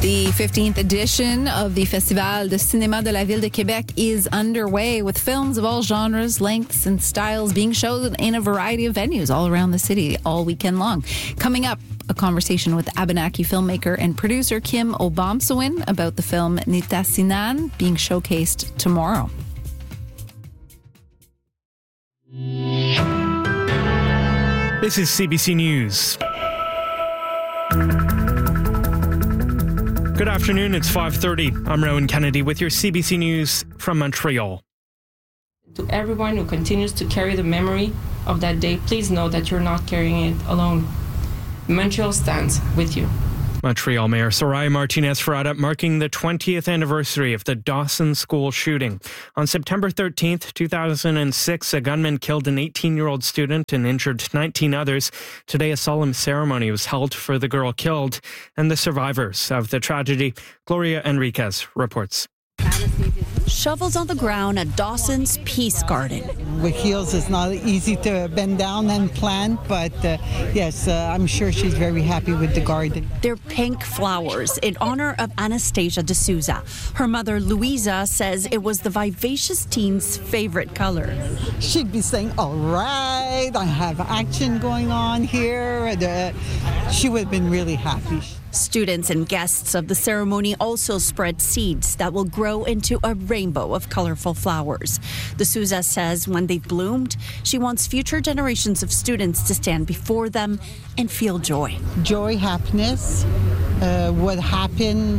The 15th edition of the Festival de Cinéma de la Ville de Québec is underway, with films of all genres, lengths, and styles being shown in a variety of venues all around the city all weekend long. Coming up, a conversation with Abenaki filmmaker and producer Kim Obomsawin about the film Nitassinan being showcased tomorrow. This is CBC News. Good afternoon, it's 5:30. I'm Rowan Kennedy with your CBC News from Montreal. To everyone who continues to carry the memory of that day, please know that you're not carrying it alone. Montreal stands with you. Montreal Mayor Soraya Martinez-Ferrada marking the 20th anniversary of the Dawson School shooting. On September 13th, 2006, a gunman killed an 18-year-old student and injured 19 others. Today, a solemn ceremony was held for the girl killed and the survivors of the tragedy. Gloria Enriquez reports. Shovels on the ground at Dawson's Peace Garden. With heels, it's not easy to bend down and plant, but yes, I'm sure she's very happy with the garden. They're pink flowers in honor of Anastasia D'Souza. Her mother, Louisa, says it was the vivacious teen's favorite color. She'd be saying, all right, I have action going on here. She would have been really happy. Students and guests of the ceremony also spread seeds that will grow into a rainbow of colorful flowers. D'Souza says when they've bloomed, she wants future generations of students to stand before them and feel joy. Joy, happiness. What happened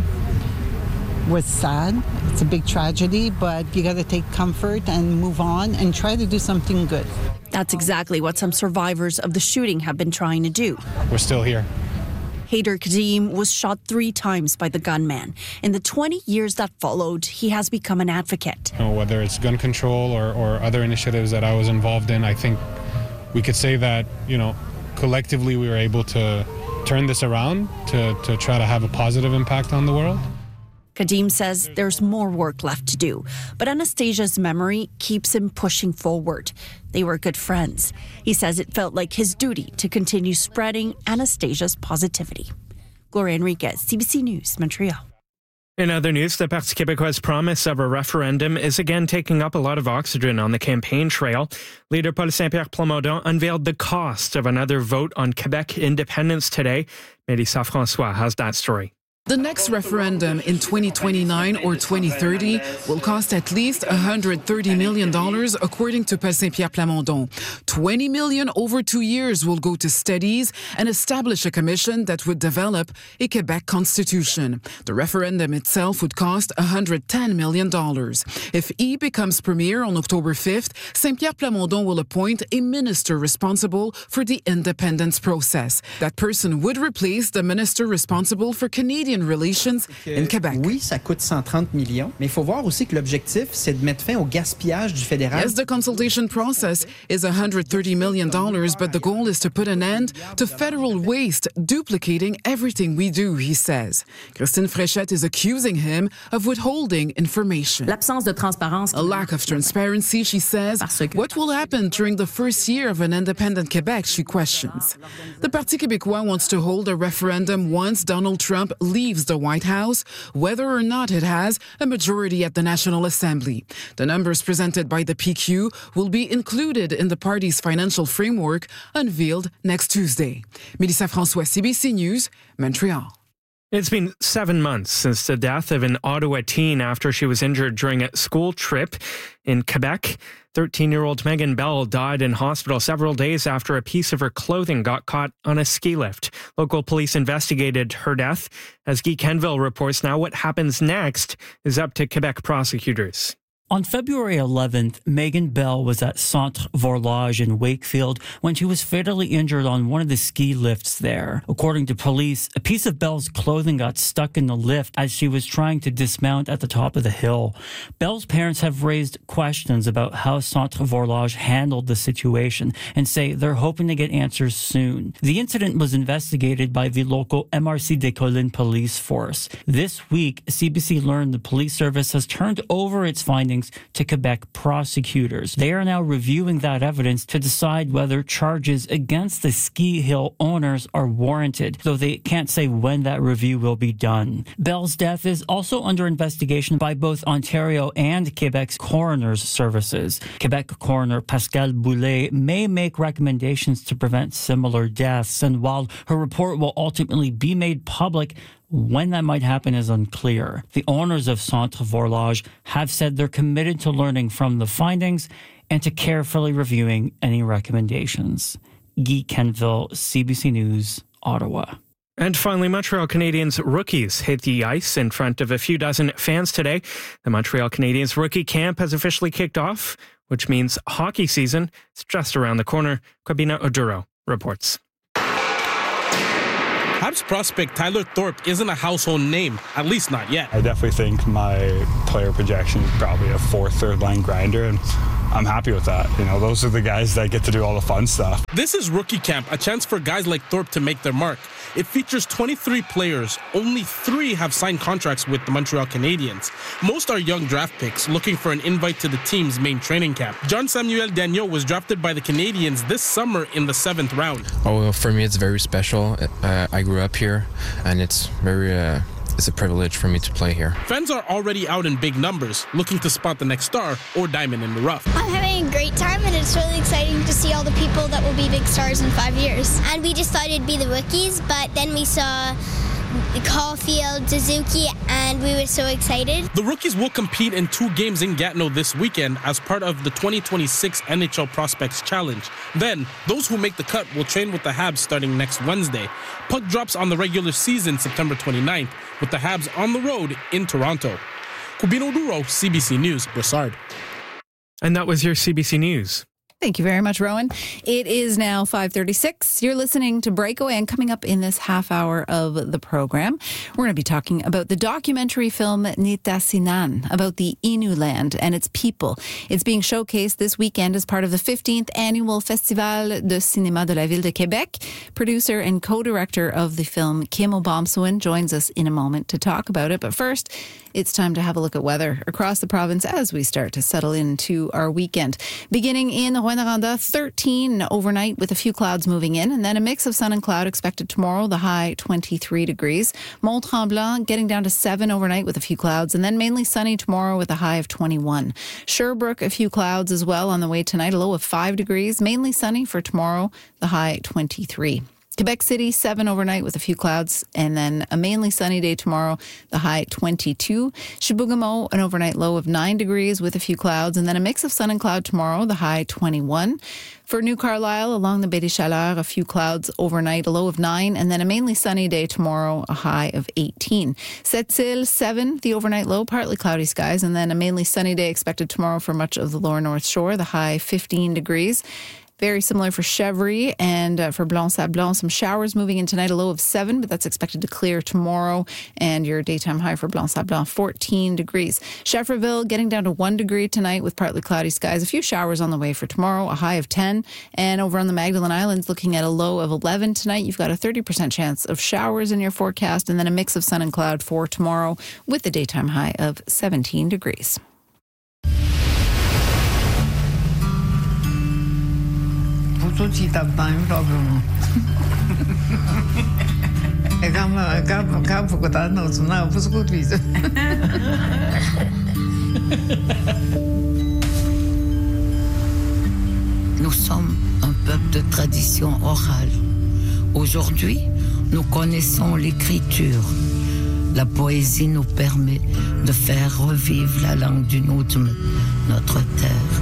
was sad. It's a big tragedy, but you got to take comfort and move on and try to do something good. That's exactly what some survivors of the shooting have been trying to do. We're still here. Haider Kadim was shot 3 times by the gunman. In the 20 years that followed, he has become an advocate. Whether it's gun control or other initiatives that I was involved in, I think we could say that, collectively we were able to turn this around to try to have a positive impact on the world. Kadim says there's more work left to do, but Anastasia's memory keeps him pushing forward. They were good friends. He says it felt like his duty to continue spreading Anastasia's positivity. Gloria Enriquez, CBC News, Montreal. In other news, the Parti Québécois' promise of a referendum is again taking up a lot of oxygen on the campaign trail. Leader Paul Saint-Pierre Plamondon unveiled the cost of another vote on Quebec independence today. Mélissa François has that story. The next referendum in 2029 or 2030 will cost at least $130 million, according to Paul Saint-Pierre Plamondon. $20 million over 2 years will go to studies and establish a commission that would develop a Quebec constitution. The referendum itself would cost $110 million. If E becomes premier on October 5th, Saint-Pierre Plamondon will appoint a minister responsible for the independence process. That person would replace the minister responsible for Canadian relations in Quebec. Oui, ça coûte 130 millions, mais il faut voir aussi que l'objectif, c'est de mettre fin au gaspillage du fédéral. Yes, the consultation process is $130 million, but the goal is to put an end to federal waste, duplicating everything we do, he says. Christine Fréchette is accusing him of withholding information. L'absence de transparence. A lack of transparency, she says. What will happen during the first year of an independent Quebec, she questions. The Parti Québécois wants to hold a referendum once Donald Trump leaves the White House, whether or not it has a majority at the National Assembly. The numbers presented by the PQ will be included in the party's financial framework unveiled next Tuesday. Mélissa François, CBC News, Montreal. It's been 7 months since the death of an Ottawa teen after she was injured during a school trip in Quebec. 13-year-old Megan Bell died in hospital several days after a piece of her clothing got caught on a ski lift. Local police investigated her death. As Guy Kenville reports, now what happens next is up to Quebec prosecutors. On February 11th, Megan Bell was at Centre Vorlage in Wakefield when she was fatally injured on one of the ski lifts there. According to police, a piece of Bell's clothing got stuck in the lift as she was trying to dismount at the top of the hill. Bell's parents have raised questions about how Centre Vorlage handled the situation and say they're hoping to get answers soon. The incident was investigated by the local MRC des Collines police force. This week, CBC learned the police service has turned over its findings findings to Quebec prosecutors. They are now reviewing that evidence to decide whether charges against the ski hill owners are warranted, though they can't say when that review will be done. Bell's death is also under investigation by both Ontario and Quebec's coroner's services. Quebec coroner Pascal Boulay may make recommendations to prevent similar deaths, and while her report will ultimately be made public, when that might happen is unclear. The owners of Centre Vorlage have said they're committed to learning from the findings and to carefully reviewing any recommendations. Guy Kenville, CBC News, Ottawa. And finally, Montreal Canadiens rookies hit the ice in front of a few dozen fans today. The Montreal Canadiens rookie camp has officially kicked off, which means hockey season is just around the corner. Kwabena Oduro reports. Habs prospect Tyler Thorpe isn't a household name, at least not yet. I definitely think my player projection is probably a third line grinder, and I'm happy with that. You know, those are the guys that get to do all the fun stuff. This is rookie camp, a chance for guys like Thorpe to make their mark. It features 23 players. Only 3 have signed contracts with the Montreal Canadiens. Most are young draft picks looking for an invite to the team's main training camp. Jean-Samuel Dagneault was drafted by the Canadiens this summer in the 7th round. Oh, well, for me, it's very special. I grew up here, and it's a privilege for me to play here. Fans are already out in big numbers, looking to spot the next star or diamond in the rough. I'm having a great time, and it's really exciting to see all the people that will be big stars in 5 years. And we just thought it'd be the rookies, but then we saw Caulfield, Suzuki, and we were so excited. The rookies will compete in 2 games in Gatineau this weekend as part of the 2026 NHL Prospects Challenge. Then, those who make the cut will train with the Habs starting next Wednesday. Puck drops on the regular season September 29th, with the Habs on the road in Toronto. Kwabena Oduro, CBC News, Brossard. And that was your CBC News. Thank you very much, Rowan. It is now 5:36. You're listening to Breakaway, and coming up in this half hour of the program, we're going to be talking about the documentary film Nitassinan, about the Innu land and its people. It's being showcased this weekend as part of the 15th annual Festival de Cinéma de la Ville de Québec. Producer and co-director of the film, Kim Obamsawin, joins us in a moment to talk about it. But first, it's time to have a look at weather across the province as we start to settle into our weekend. Beginning in Rouyn-Noranda, 13 overnight with a few clouds moving in, and then a mix of sun and cloud expected tomorrow, the high 23 degrees. Mont-Tremblant getting down to 7 overnight with a few clouds, and then mainly sunny tomorrow with a high of 21. Sherbrooke, a few clouds as well on the way tonight, a low of 5 degrees. Mainly sunny for tomorrow, the high 23. Quebec City, 7 overnight with a few clouds, and then a mainly sunny day tomorrow, the high 22. Chibougamau, an overnight low of 9 degrees with a few clouds, and then a mix of sun and cloud tomorrow, the high 21. For New Carlisle, along the Baie des Chaleurs, a few clouds overnight, a low of 9, and then a mainly sunny day tomorrow, a high of 18. Sept-Îles, 7, the overnight low, partly cloudy skies, and then a mainly sunny day expected tomorrow for much of the lower North Shore, the high 15 degrees. Very similar for Chevry and for Blanc-Sablon. Some showers moving in tonight, a low of 7, but that's expected to clear tomorrow. And your daytime high for Blanc-Sablon, 14 degrees. Schefferville getting down to 1 degree tonight with partly cloudy skies. A few showers on the way for tomorrow, a high of 10. And over on the Magdalen Islands, looking at a low of 11 tonight. You've got a 30% chance of showers in your forecast, and then a mix of sun and cloud for tomorrow with a daytime high of 17 degrees. Tutti tappano proprio. E capo che t'hanno suonato, posso capire. Nous sommes un peuple de tradition orale. Aujourd'hui, nous connaissons l'écriture. La poésie nous permet de faire revivre la langue du Nudme, notre terre.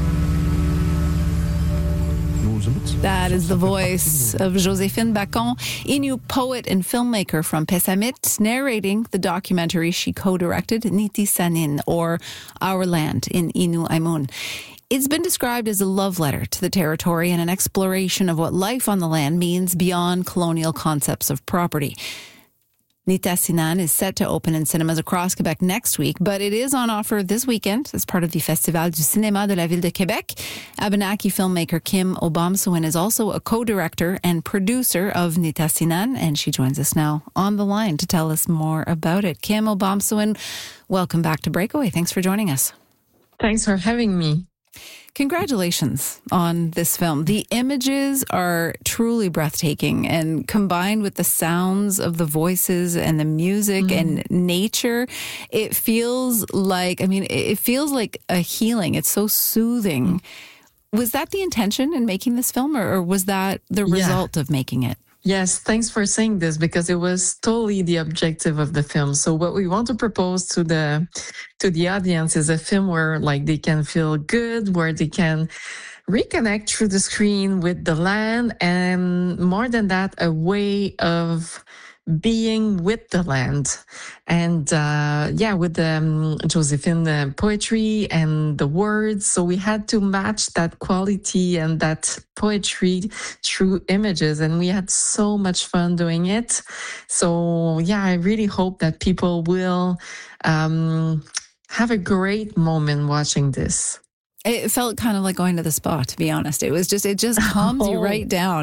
That is the voice of Joséphine Bacon, Innu poet and filmmaker from Pessamit, narrating the documentary she co-directed, Nitassinan, or Our Land in Innu Aimun. It's been described as a love letter to the territory and an exploration of what life on the land means beyond colonial concepts of property. Nitassinan is set to open in cinemas across Quebec next week, but it is on offer this weekend as part of the Festival du Cinéma de la Ville de Québec. Abenaki filmmaker Kim Obamsawin is also a co-director and producer of Nitassinan, and she joins us now on the line to tell us more about it. Kim Obamsawin, welcome back to Breakaway. Thanks for joining us. Thanks for having me. Congratulations on this film. The images are truly breathtaking, and combined with the sounds of the voices and the music and nature, it feels like, it feels like a healing. It's so soothing. Was that the intention in making this film, or was that the result of making it? Yes, thanks for saying this, because it was totally the objective of the film. So what we want to propose to the audience is a film where they can feel good, where they can reconnect through the screen with the land, and more than that, a way of being with the land. And with Josephine poetry and the words. So we had to match that quality and that poetry through images. And we had so much fun doing it. So I really hope that people will have a great moment watching this. It felt kind of like going to the spa, to be honest. It just calms you right down.